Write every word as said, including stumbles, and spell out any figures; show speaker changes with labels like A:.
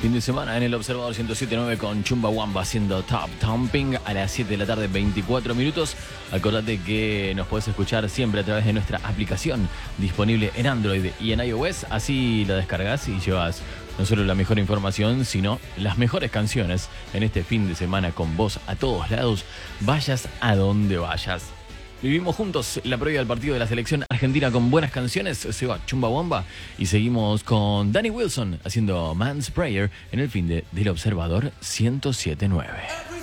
A: Fin de semana en el Observador ciento siete punto nueve con Chumbawamba haciendo Top Thumping a las siete de la tarde, veinticuatro minutos. Acordate que nos puedes escuchar siempre a través de nuestra aplicación disponible en Android y en iOS. Así la descargas y llevas no solo la mejor información, sino las mejores canciones en este fin de semana con vos a todos lados, vayas a donde vayas. Vivimos juntos la previa del partido de la selección argentina con buenas canciones, se va Chumbawamba, y seguimos con Danny Wilson haciendo Man's Prayer en el fin de del Observador ciento siete punto nueve.